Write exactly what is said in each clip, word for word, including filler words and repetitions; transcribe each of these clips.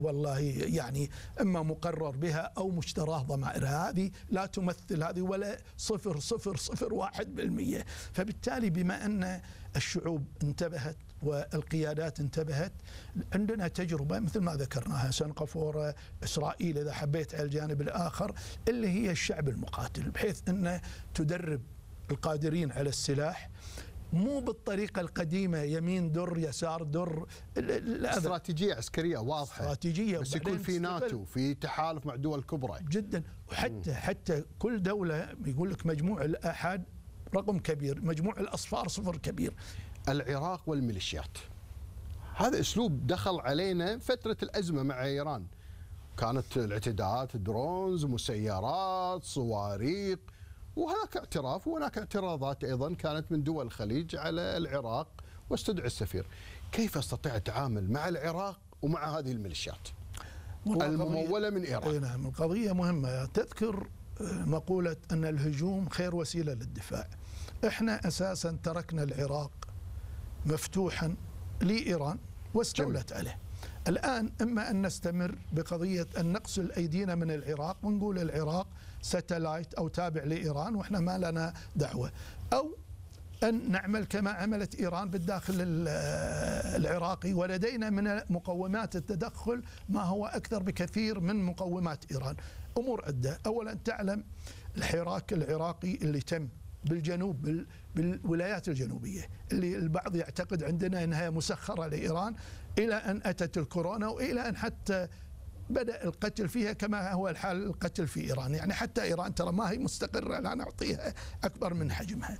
والله يعني إما مقرر بها أو مشتراه ضمائرها، هذه لا تمثل هذه ولا صفر صفر صفر واحد بالمئة. فبالتالي بما أن الشعوب انتبهت والقيادات انتبهت، عندنا تجربة مثل ما ذكرناها سنغافورة، إسرائيل إذا حبيت على الجانب الآخر، اللي هي الشعب المقاتل، بحيث أنه تدرب القادرين على السلاح مو بالطريقة القديمة يمين در يسار در. استراتيجية عسكرية واضحة، استراتيجية، بس يكون في ناتو، في تحالف مع دول كبرى جدا. وحتى حتى كل دولة يقول لك مجموع الآحاد رقم كبير، مجموع الأصفار صفر كبير. العراق والميليشيات، هذا أسلوب دخل علينا فترة الأزمة مع إيران، كانت الاعتداءات درونز، مسيرات، صواريخ، وهناك اعتراف وهناك اعتراضات أيضا كانت من دول الخليج على العراق واستدعى السفير. كيف استطيع التعامل مع العراق ومع هذه الميليشيات الممولة من إيران؟ نعم، القضية مهمة. تذكر مقولة أن الهجوم خير وسيلة للدفاع. احنا أساسا تركنا العراق مفتوحا لإيران واستولت عليه. الآن إما أن نستمر بقضية أن نقصل أيدينا من العراق ونقول العراق ساتلايت أو تابع لإيران وإحنا ما لنا دعوة، أو أن نعمل كما عملت إيران بالداخل العراقي، ولدينا من مقومات التدخل ما هو أكثر بكثير من مقومات إيران. أمور عدة. أولا تعلم الحراك العراقي اللي تم بالجنوب بالولايات الجنوبية، اللي البعض يعتقد عندنا أنها مسخرة لإيران، إلى أن أتت الكورونا وإلى أن حتى بدأ القتل فيها كما هو الحال القتل في إيران. يعني حتى إيران ترى ما هي مستقرة، لا نعطيها أكبر من حجمها.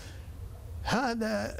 هذا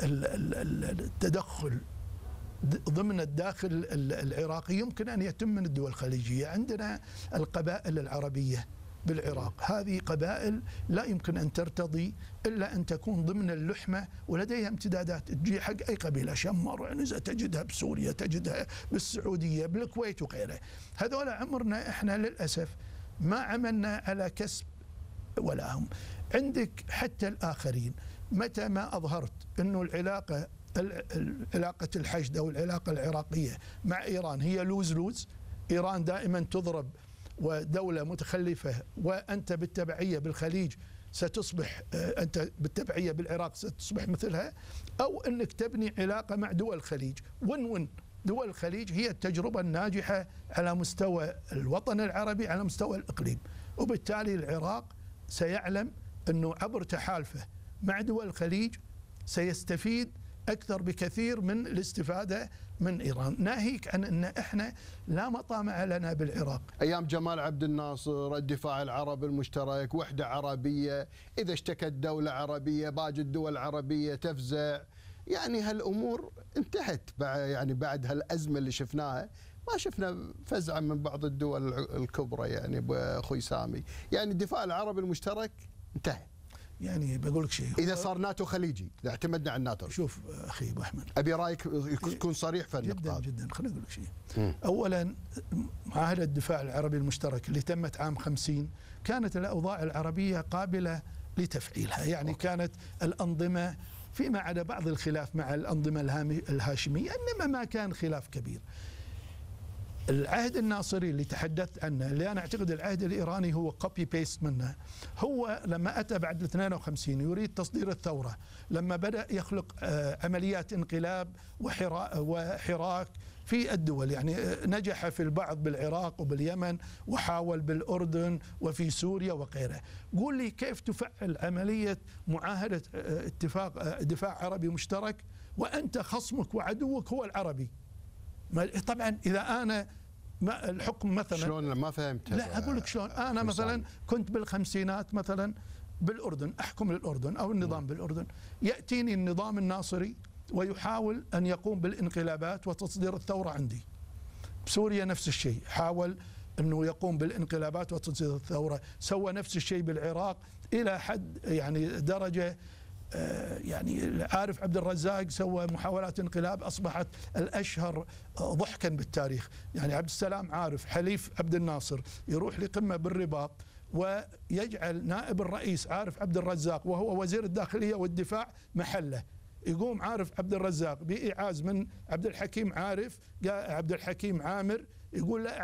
التدخل ضمن الداخل العراقي يمكن أن يتم من الدول الخليجية. عندنا القبائل العربية بالعراق، هذه قبائل لا يمكن أن ترتضي إلا أن تكون ضمن اللحمة ولديها امتدادات تجي حق أي قبيلة، شمر وعنزة تجدها بسوريا، تجدها بالسعودية، بالكويت وغيرها. هذول عمرنا إحنا للأسف ما عملنا على كسب ولا هم. عندك حتى الآخرين متى ما أظهرت أنه العلاقة علاقة الحشد أو العلاقة العراقية مع إيران هي لوز لوز، إيران دائما تضرب ودولة متخلفة، وأنت بالتبعية بالخليج ستصبح، أنت بالتبعية بالعراق ستصبح مثلها، أو أنك تبني علاقة مع دول الخليج. ون ون دول الخليج هي التجربة الناجحة على مستوى الوطن العربي، على مستوى الإقليم. وبالتالي العراق سيعلم أنه عبر تحالفه مع دول الخليج سيستفيد أكثر بكثير من الاستفادة من إيران، ناهيك عن أن إحنا لا مطامع لنا بالعراق. أيام جمال عبد الناصر الدفاع العربي المشترك، وحدة عربية، إذا اشتكت دولة عربية باقي الدول العربية تفزع. يعني هالأمور انتهت يعني بعد هالأزمة اللي شفناها، ما شفنا فزعة من بعض الدول الكبرى. يعني بأخوي سامي، يعني الدفاع العربي المشترك انتهى. يعني بقول لك شيء، إذا صار ناتو خليجي اعتمدنا على الناتو. شوف أخي أبو أحمد، أبي رأيك يكون صريح في النقطة. جدا جدا. خليني أقول لك شيء. أولا معاهدة الدفاع العربي المشترك اللي تمت عام خمسين كانت الأوضاع العربية قابلة لتفعيلها. يعني أوكي. كانت الأنظمة فيما عدا بعض الخلاف مع الأنظمة الهاشمية، إنما ما كان خلاف كبير. العهد الناصري اللي تحدثت عنه، اللي أنا أعتقد العهد الإيراني هو كوبي بيست منه، هو لما أتى بعد اثنين وخمسين يريد تصدير الثورة، لما بدأ يخلق عمليات انقلاب وحراك في الدول. يعني نجح في البعض بالعراق وباليمن، وحاول بالأردن وفي سوريا وغيرها. قول لي كيف تفعل عملية معاهدة اتفاق دفاع عربي مشترك وأنت خصمك وعدوك هو العربي؟ طبعا إذا أنا ما الحكم مثلا، شلون ما فهمت؟ لا أقول لك شلون. أنا مثلا كنت بالخمسينات مثلا بالأردن، أحكم للأردن أو النظام بالأردن، يأتيني النظام الناصري ويحاول أن يقوم بالانقلابات وتصدير الثورة عندي. بسوريا نفس الشيء، حاول أنه يقوم بالانقلابات وتصدير الثورة. سوى نفس الشيء بالعراق إلى حد يعني درجة، يعني عارف عبد الرزاق سوى محاولات انقلاب أصبحت الأشهر ضحكا بالتاريخ. يعني عبد السلام عارف حليف عبد الناصر يروح لقمة بالرباط ويجعل نائب الرئيس عارف عبد الرزاق وهو وزير الداخلية والدفاع محله. يقوم عارف عبد الرزاق بإيعاز من عبد الحكيم عارف عبد الحكيم عامر يقول لا